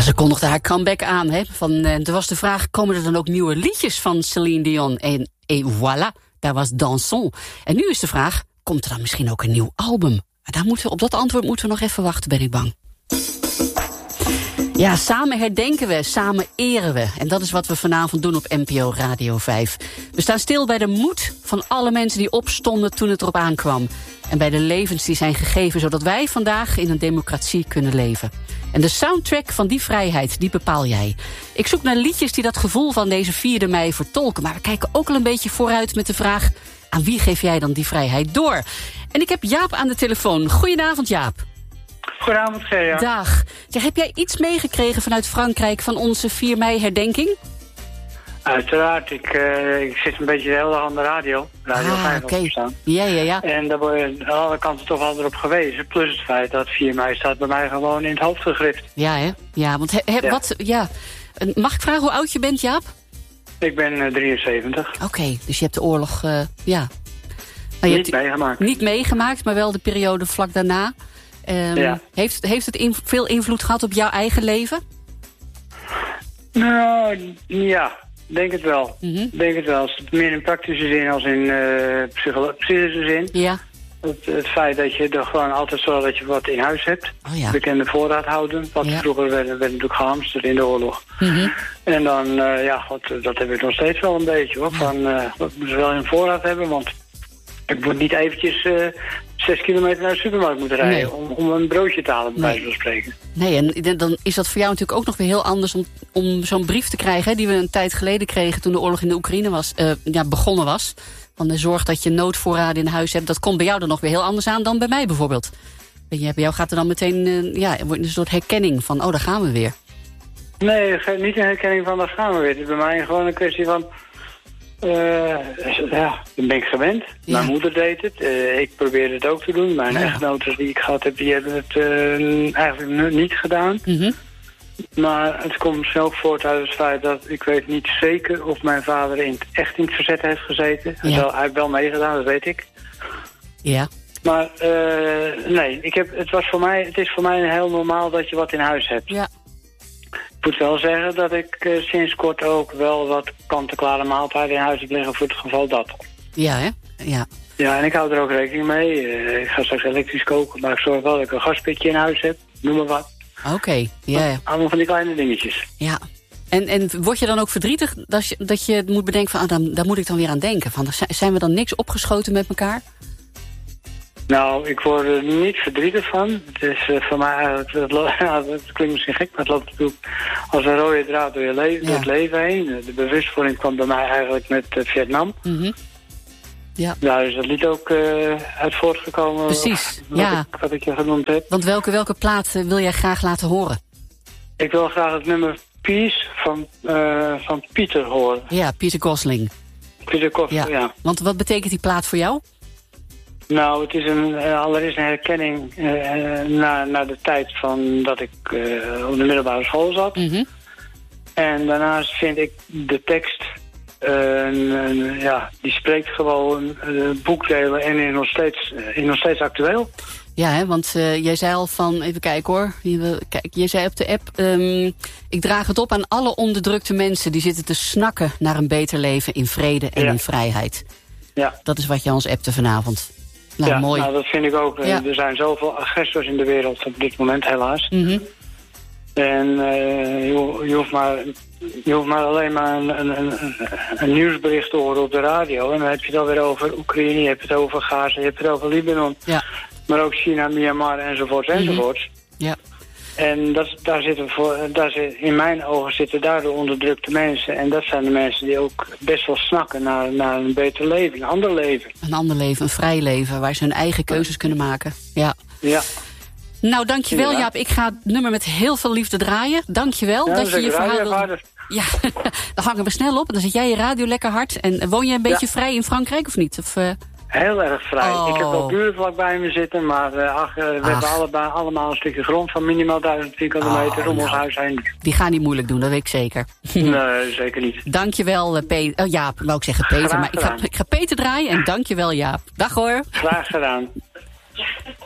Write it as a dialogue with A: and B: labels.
A: ze kondigde haar comeback aan. Hè? Er was de vraag, komen er dan ook nieuwe liedjes van Céline Dion? En voilà, daar was Dansons. En nu is de vraag, komt er dan misschien ook een nieuw album? Op dat antwoord moeten we nog even wachten, ben ik bang. Ja, samen herdenken we, samen eren we. En dat is wat we vanavond doen op NPO Radio 5. We staan stil bij de moed van alle mensen die opstonden toen het erop aankwam. En bij de levens die zijn gegeven, zodat wij vandaag in een democratie kunnen leven. En de soundtrack van die vrijheid, die bepaal jij. Ik zoek naar liedjes die dat gevoel van deze 4 mei vertolken. Maar we kijken ook al een beetje vooruit met de vraag, aan wie geef jij dan die vrijheid door? En ik heb Jaap aan de telefoon. Goedenavond, Jaap.
B: Goedenavond, Gea.
A: Dag. Zeg, heb jij iets meegekregen vanuit Frankrijk van onze 4 mei herdenking?
B: Uiteraard. Ik zit een beetje de hele dag aan de radio. Radio 5
A: oké.
B: staan.
A: Ja.
B: En daar word je aan alle kanten toch altijd op gewezen. Plus het feit dat 4 mei staat bij mij gewoon in het hoofd gegrift.
A: Ja, hè? Ja, want mag ik vragen hoe oud je bent, Jaap?
B: Ik ben 73.
A: Oké, dus je hebt de oorlog,
B: Niet meegemaakt.
A: Niet meegemaakt, maar wel de periode vlak daarna. Heeft het veel invloed gehad op jouw eigen leven?
B: Nou, ja, denk het wel. Denk het wel. Meer in praktische zin als in psychische zin.
A: Ja.
B: Het feit dat je er gewoon altijd zorgt dat je wat in huis hebt.
A: Oh, ja.
B: Bekende voorraad houden. Wat vroeger werd natuurlijk gehamsterd in de oorlog. En dan, dat heb ik nog steeds wel een beetje hoor. Dat moeten we wel in voorraad hebben, want ik moet niet eventjes 6 kilometer naar de supermarkt moeten rijden om een broodje te halen, bij wijze van spreken. Nee, en
A: dan is dat voor jou natuurlijk ook nog weer heel anders om zo'n brief te krijgen, hè, die we een tijd geleden kregen toen de oorlog in de Oekraïne begonnen was. Van de zorg dat je noodvoorraden in huis hebt, dat komt bij jou dan nog weer heel anders aan dan bij mij bijvoorbeeld. Bij jou gaat er dan meteen een soort herkenning van, daar gaan we weer. Nee, niet een herkenning van, daar gaan we weer. Het is bij mij gewoon een kwestie van, dat ben ik gewend. Ja. Mijn moeder deed het. Ik probeerde het ook te doen. Mijn echtgenoten die ik gehad heb, die hebben het eigenlijk niet gedaan. Maar het komt zelf voort uit het feit dat ik weet niet zeker of mijn vader echt in het verzet heeft gezeten. Hij heeft wel meegedaan, dat weet ik. Ja. Maar nee, het is voor mij heel normaal dat je wat in huis hebt. Ja. Ik moet wel zeggen dat ik sinds kort ook wel wat kant-en-klare maaltijden in huis heb liggen voor het geval dat. Ja, hè? Ja. Ja, en ik hou er ook rekening mee. Ik ga straks elektrisch koken, maar ik zorg wel dat ik een gaspitje in huis heb. Noem maar wat. Oké, ja. Allemaal van die kleine dingetjes. Ja. En word je dan ook verdrietig dat je moet bedenken van, daar moet ik dan weer aan denken? Van, zijn we dan niks opgeschoten met elkaar? Nou, ik word er niet verdrietig van. Het is voor mij eigenlijk, het klinkt misschien gek, maar het loopt natuurlijk als een rode draad door het leven heen. De bewustwording kwam bij mij eigenlijk met Vietnam. Ja. Daar is dat lied ook uit voortgekomen. Precies, wat ik je genoemd heb. Want welke plaat wil jij graag laten horen? Ik wil graag het nummer Peace van Pieter horen. Ja, Pieter Gosling. Pieter Gosling, ja. Want wat betekent die plaat voor jou? Nou, het is allereerst een herkenning naar de tijd van dat ik op de middelbare school zat. En daarnaast vind ik de tekst, die spreekt gewoon boekdelen en is nog steeds actueel. Ja, hè, want jij zei al van, even kijken hoor, jij zei op de app, ik draag het op aan alle onderdrukte mensen die zitten te snakken naar een beter leven in vrede en in vrijheid. Ja. Dat is wat je ons appte vanavond. Nou, mooi. Nou, dat vind ik ook. Ja. Er zijn zoveel agressors in de wereld op dit moment, helaas. En je hoeft maar alleen maar een nieuwsbericht te horen op de radio. En dan heb je het alweer over Oekraïne, je hebt het over Gaza, je hebt het over Libanon. Ja. Maar ook China, Myanmar enzovoorts. Ja. En in mijn ogen zitten daar de onderdrukte mensen. En dat zijn de mensen die ook best wel snakken naar een beter leven, een ander leven. Een ander leven, een vrij leven, waar ze hun eigen keuzes kunnen maken. Ja. Ja. Nou, dankjewel Jaap. Ik ga het nummer met heel veel liefde draaien. Dankjewel dat je je verhaal... Ja, dan hangen we snel op. En dan zet jij je radio lekker hard. En woon je een beetje vrij in Frankrijk of niet? Of, Heel erg vrij. Ik heb wel buren vlakbij me zitten, maar we hebben allemaal een stukje grond van minimaal 1000 vierkante meter om ons huis heen. Die gaan niet moeilijk doen, dat weet ik zeker. Nee, zeker niet. Dankjewel Jaap, wou ik zeggen Peter, maar ik ga Peter draaien en dankjewel Jaap. Dag hoor. Graag gedaan.